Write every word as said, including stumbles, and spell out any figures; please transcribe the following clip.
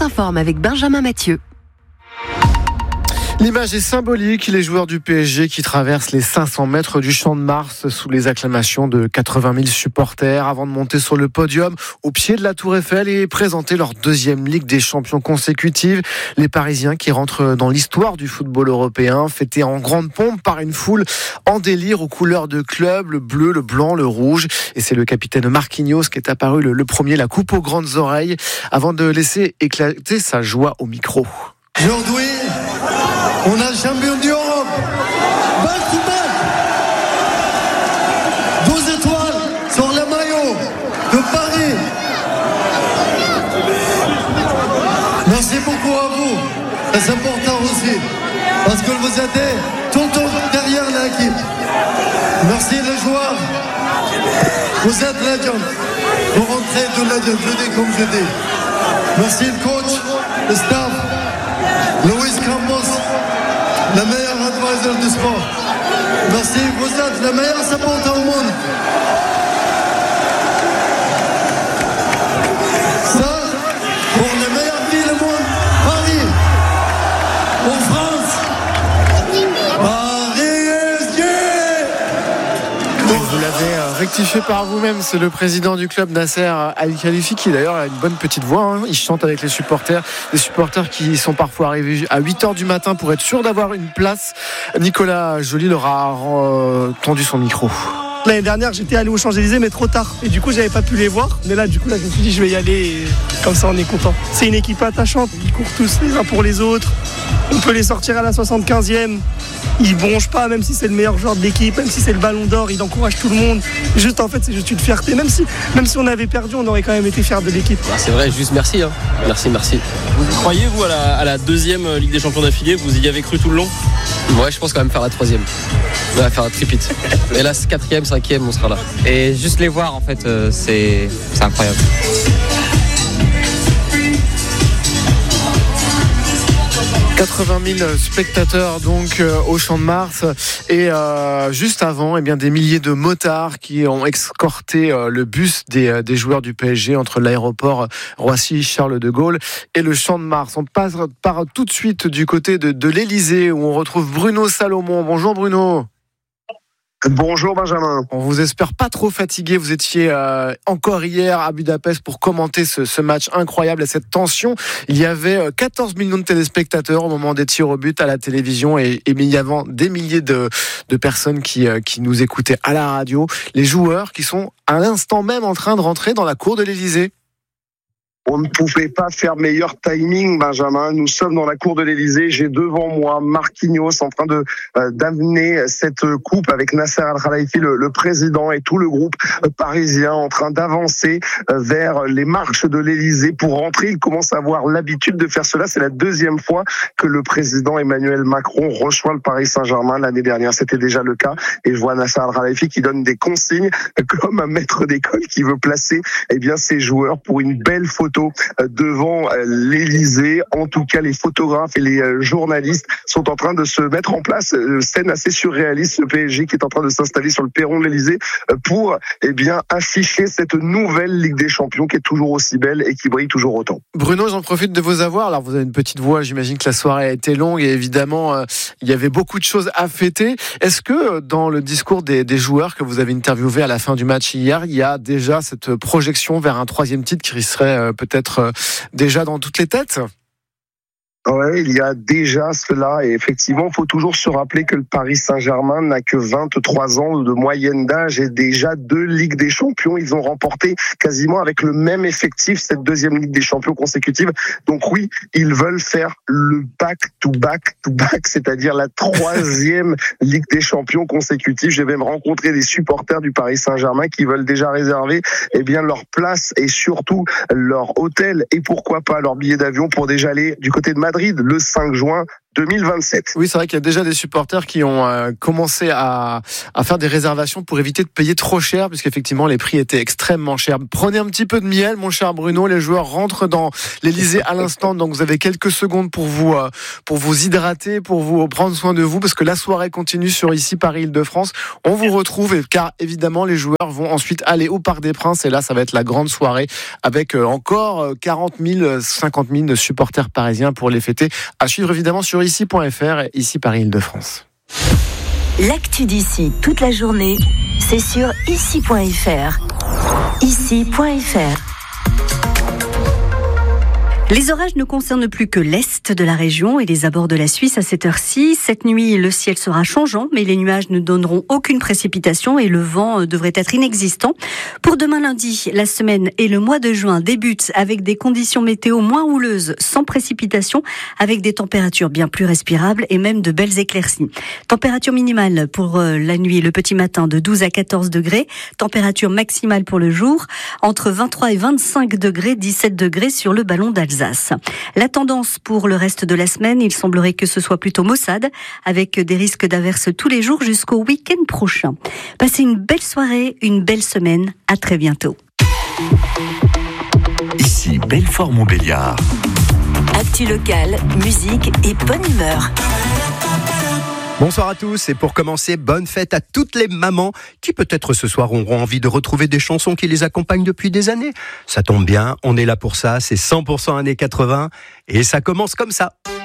s'informe avec Benjamin Mathieu. L'image est symbolique, les joueurs du P S G qui traversent les cinq cents mètres du Champ de Mars sous les acclamations de quatre-vingt mille supporters avant de monter sur le podium au pied de la Tour Eiffel et présenter leur deuxième Ligue des Champions consécutive. Les Parisiens qui rentrent dans l'histoire du football européen, fêtés en grande pompe par une foule en délire aux couleurs de club, le bleu, le blanc, le rouge. Et c'est le capitaine Marquinhos qui est apparu le, le premier, la coupe aux grandes oreilles, avant de laisser éclater sa joie au micro. Aujourd'hui, on a le champion d'Europe, back to back, douze étoiles sur le maillot de Paris. Merci beaucoup à vous, c'est important aussi, parce que vous êtes tout le temps derrière l'équipe. Merci les joueurs, vous êtes legend, vous rentrez de legend, je dis comme je dis. Merci le coach, le staff, Luis Campos, le meilleur advisor du sport. Merci, vous êtes le meilleur supporter au monde. Ça, pour la meilleure ville au monde, Paris. En France, Paris S G. Vous l'avez rectifié par vous-même, c'est le président du club, Nasser Al-Khelaifi, qui d'ailleurs a une bonne petite voix, hein. Il chante avec les supporters, les supporters qui sont parfois arrivés à huit heures du matin pour être sûrs d'avoir une place. Nicolas Joly leur a euh, tendu son micro. L'année dernière, j'étais allé aux Champs-Élysées, mais trop tard. Et du coup, j'avais pas pu les voir. Mais là, du coup, là, je me suis dit, je vais y aller. Et comme ça, on est content. C'est une équipe attachante. Ils courent tous les uns pour les autres. On peut les sortir à la soixante-quinzième. Ils bronchent pas, même si c'est le meilleur joueur de l'équipe, même si c'est le ballon d'or. Il encourage tout le monde. Juste, en fait, c'est juste une fierté. Même si, même si on avait perdu, on aurait quand même été fiers de l'équipe. C'est vrai, juste merci. Hein. Merci, merci. Vous croyez, vous, à la, à la deuxième Ligue des Champions d'affilée? Vous y avez cru tout le long? Ouais, je pense quand même faire la troisième. On va faire un tripit. Et là, c'est quatrième, cinquième, on sera là. Et juste les voir, en fait, euh, c'est, c'est incroyable. quatre-vingt mille spectateurs donc euh, au Champ de Mars et euh, juste avant, eh bien des milliers de motards qui ont escorté euh, le bus des, euh, des joueurs du P S G entre l'aéroport Roissy-Charles de Gaulle et le Champ de Mars. On passe par tout de suite du côté de, de l'Elysée où on retrouve Bruno Salomon. Bonjour Bruno. Bonjour Benjamin. On vous espère pas trop fatigué. Vous étiez euh, encore hier à Budapest pour commenter ce, ce match incroyable et cette tension. Il y avait quatorze millions de téléspectateurs au moment des tirs au but à la télévision et, et il y avait des milliers de, de personnes qui, euh, qui nous écoutaient à la radio. Les joueurs qui sont à l'instant même en train de rentrer dans la cour de l'Elysée. On ne pouvait pas faire meilleur timing, Benjamin. Nous sommes dans la cour de l'Elysée. J'ai devant moi Marquinhos en train de euh, d'amener cette coupe avec Nasser Al-Khelaifi, le, le président, et tout le groupe parisien en train d'avancer euh, vers les marches de l'Elysée pour rentrer. Il commence à avoir l'habitude de faire cela. C'est la deuxième fois que le président Emmanuel Macron rejoint le Paris Saint-Germain. L'année dernière, c'était déjà le cas. Et je vois Nasser Al-Khelaifi qui donne des consignes comme un maître d'école qui veut placer eh bien ses joueurs pour une belle photo devant l'Elysée. En tout cas, les photographes et les journalistes sont en train de se mettre en place. Scène assez surréaliste, le P S G qui est en train de s'installer sur le perron de l'Elysée pour eh bien afficher cette nouvelle Ligue des Champions qui est toujours aussi belle et qui brille toujours autant. Bruno, j'en profite de vous avoir. Alors, vous avez une petite voix. J'imagine que la soirée a été longue et évidemment, euh, il y avait beaucoup de choses à fêter. Est-ce que dans le discours des, des joueurs que vous avez interviewés à la fin du match hier, il y a déjà cette projection vers un troisième titre qui serait euh, peut-être peut-être déjà dans toutes les têtes? Ouais, il y a déjà cela et effectivement, il faut toujours se rappeler que le Paris Saint-Germain n'a que vingt-trois ans de moyenne d'âge et déjà deux Ligues des Champions. Ils ont remporté quasiment avec le même effectif cette deuxième Ligue des Champions consécutive. Donc oui, ils veulent faire le back-to-back-to-back, c'est-à-dire la troisième Ligue des Champions consécutive. J'ai même rencontré des supporters du Paris Saint-Germain qui veulent déjà réserver eh bien leur place et surtout leur hôtel et pourquoi pas leur billet d'avion pour déjà aller du côté de Madrid le cinq juin. deux mille vingt-sept. Oui, c'est vrai qu'il y a déjà des supporters qui ont euh, commencé à, à faire des réservations pour éviter de payer trop cher, puisqu'effectivement les prix étaient extrêmement chers. Prenez un petit peu de miel, mon cher Bruno. Les joueurs rentrent dans l'Elysée à l'instant, donc vous avez quelques secondes pour vous euh, pour vous hydrater, pour vous prendre soin de vous, parce que la soirée continue sur ici Paris-Île-de-France. On vous retrouve, et, car évidemment les joueurs vont ensuite aller au Parc des Princes, et là ça va être la grande soirée avec euh, encore quarante mille, cinquante mille supporters parisiens pour les fêter. À suivre évidemment sur ici point f r et ici Paris-Île-de-France. L'actu d'ici toute la journée, c'est sur ici point f r. ici point f r. Les orages ne concernent plus que l'est de la région et les abords de la Suisse à cette heure-ci. Cette nuit, le ciel sera changeant, mais les nuages ne donneront aucune précipitation et le vent devrait être inexistant. Pour demain lundi, la semaine et le mois de juin débutent avec des conditions météo moins houleuses, sans précipitation, avec des températures bien plus respirables et même de belles éclaircies. Température minimale pour la nuit et le petit matin de douze à quatorze degrés. Température maximale pour le jour entre vingt-trois et vingt-cinq degrés, dix-sept degrés sur le ballon d'Alsace. La tendance pour le reste de la semaine, il semblerait que ce soit plutôt maussade, avec des risques d'averses tous les jours jusqu'au week-end prochain. Passez une belle soirée, une belle semaine. À très bientôt. Ici Belfort-Montbéliard. Actu locale, musique et bonne humeur. Bonsoir à tous, et pour commencer, bonne fête à toutes les mamans qui peut-être ce soir auront envie de retrouver des chansons qui les accompagnent depuis des années. Ça tombe bien, on est là pour ça, c'est cent pour cent années quatre-vingts et ça commence comme ça.